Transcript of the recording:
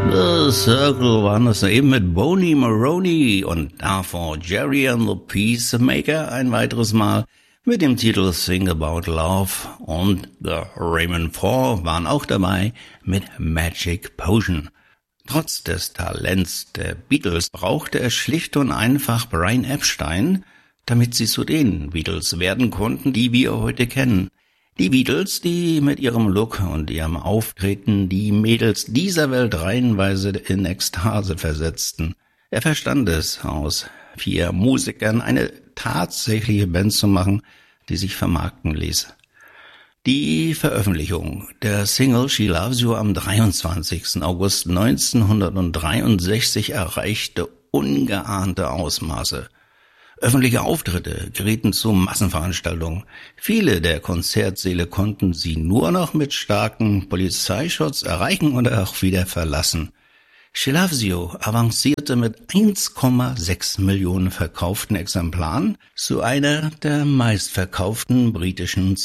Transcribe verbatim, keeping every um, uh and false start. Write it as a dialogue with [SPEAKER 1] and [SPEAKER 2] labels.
[SPEAKER 1] The Circle waren das eben mit Boney Maroney und davor Jerry and the Peacemaker ein weiteres Mal mit dem Titel Sing About Love, und The Raymond Four waren auch dabei mit Magic Potion. Trotz des Talents der Beatles brauchte es schlicht und einfach Brian Epstein, damit sie zu den Beatles werden konnten, die wir heute kennen. Die Beatles, die mit ihrem Look und ihrem Auftreten die Mädels dieser Welt reihenweise in Ekstase versetzten. Er verstand es, aus vier Musikern eine tatsächliche Band zu machen, die sich vermarkten ließ. Die Veröffentlichung der Single She Loves You am dreiundzwanzigsten August neunzehnhundertdreiundsechzig erreichte ungeahnte Ausmaße. Öffentliche Auftritte gerieten zu Massenveranstaltungen. Viele der Konzertsäle konnten sie nur noch mit starken Polizeischutz erreichen oder auch wieder verlassen. She Loves You avancierte mit eins Komma sechs Millionen verkauften Exemplaren zu einer der meistverkauften britischen